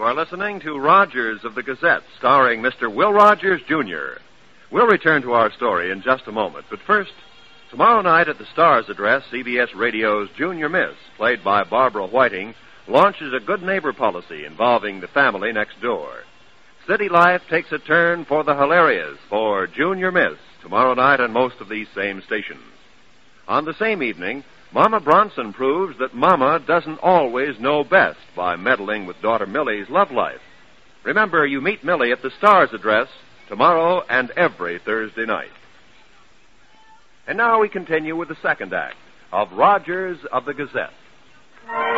are listening to Rogers of the Gazette, starring Mr. Will Rogers, Jr. We'll return to our story in just a moment, but first, tomorrow night at the Star's address, CBS Radio's Junior Miss, played by Barbara Whiting, launches a good neighbor policy involving the family next door. City life takes a turn for the hilarious for Junior Miss tomorrow night on most of these same stations. On the same evening, Mama Bronson proves that Mama doesn't always know best by meddling with daughter Millie's love life. Remember, you meet Millie at the Star's address tomorrow and every Thursday night. And now we continue with the second act of Rogers of the Gazette.